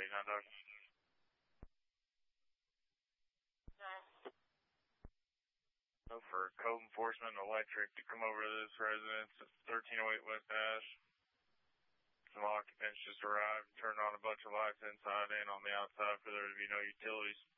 89, Doc. For code enforcement electric to come over to this residence at 1308 West Ash. Some occupants just arrived, turned on a bunch of lights inside and on the outside for there to be no utilities.